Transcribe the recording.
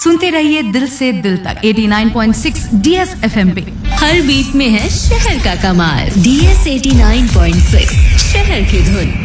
सुनते रहिए दिल से दिल तक 89.6 DS FM पे। हर बीट में है शहर का कमाल। DS 89.6 शहर की धुन।